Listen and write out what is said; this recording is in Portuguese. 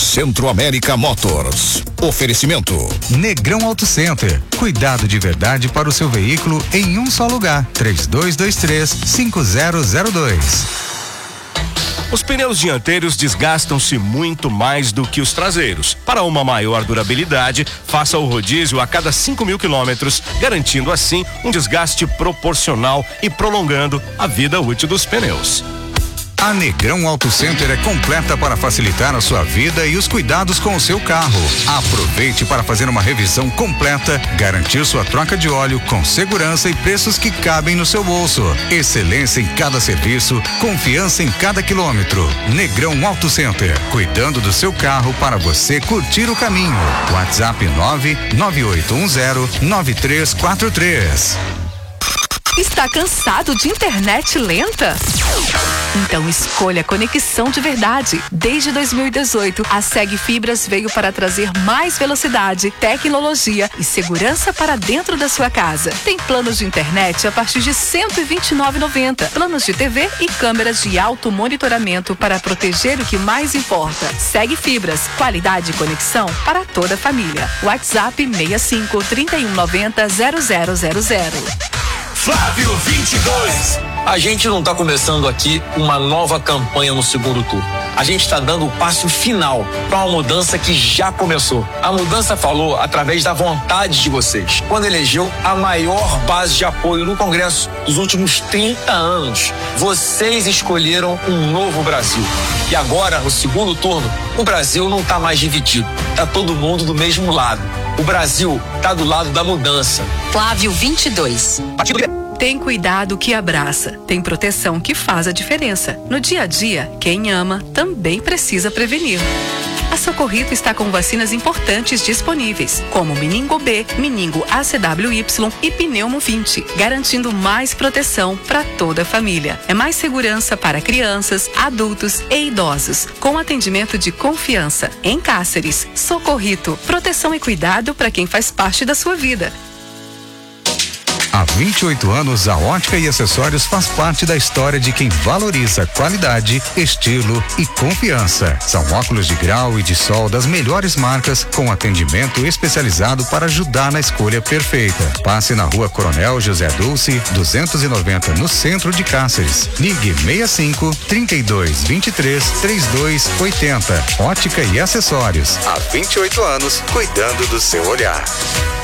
Centro América Motors. Oferecimento Negrão Auto Center. Cuidado de verdade para o seu veículo em um só lugar. 3223-5002. Os pneus dianteiros desgastam-se muito mais do que os traseiros. Para uma maior durabilidade, faça o rodízio a cada 5.000 quilômetros, garantindo assim um desgaste proporcional e prolongando a vida útil dos pneus. A Negrão Auto Center é completa para facilitar a sua vida e os cuidados com o seu carro. Aproveite para fazer uma revisão completa, garantir sua troca de óleo com segurança e preços que cabem no seu bolso. Excelência em cada serviço, confiança em cada quilômetro. Negrão Auto Center, cuidando do seu carro para você curtir o caminho. WhatsApp 99810-9343. Está cansado de internet lenta? Então escolha conexão de verdade. Desde 2018, a Seg Fibras veio para trazer mais velocidade, tecnologia e segurança para dentro da sua casa. Tem planos de internet a partir de R$ 129,90. Planos de TV e câmeras de alto monitoramento para proteger o que mais importa. Seg Fibras, qualidade e conexão para toda a família. WhatsApp 65 3190 0000. Flávio 22. A gente não está começando aqui uma nova campanha no segundo turno. A gente está dando o passo final para uma mudança que já começou. A mudança falou através da vontade de vocês, quando elegeu a maior base de apoio no Congresso dos últimos 30 anos. Vocês escolheram um novo Brasil. E agora, no segundo turno, o Brasil não está mais dividido. Está todo mundo do mesmo lado. O Brasil está do lado da mudança. Flávio 22. Tem cuidado que abraça, tem proteção que faz a diferença. No dia a dia, quem ama também precisa prevenir. A Socorrito está com vacinas importantes disponíveis, como Meningo B, Meningo ACWY e Pneumo 20, garantindo mais proteção para toda a família. É mais segurança para crianças, adultos e idosos, com atendimento de confiança. Em Cáceres, Socorrito, proteção e cuidado para quem faz parte da sua vida. Há 28 anos, a Ótica e Acessórios faz parte da história de quem valoriza qualidade, estilo e confiança. São óculos de grau e de sol das melhores marcas, com atendimento especializado para ajudar na escolha perfeita. Passe na Rua Coronel José Dulce, 290, no centro de Cáceres. Ligue 65 32 23 32 80. Ótica e Acessórios. Há 28 anos, cuidando do seu olhar.